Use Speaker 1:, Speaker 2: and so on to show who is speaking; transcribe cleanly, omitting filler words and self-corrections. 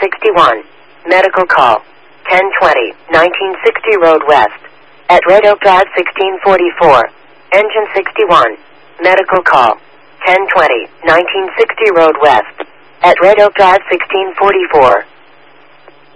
Speaker 1: 61. Medical call. 1020, 1960 Road West. At Red Oak Drive 1644. Engine 61. Medical call. 1020, 1960 Road West. At Red Oak Drive 1644.